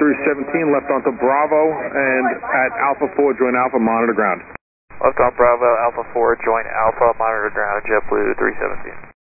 317, left onto Bravo, and at Alpha 4, join Alpha, monitor ground. Left on Bravo, Alpha 4, join Alpha, monitor ground, JetBlue 317.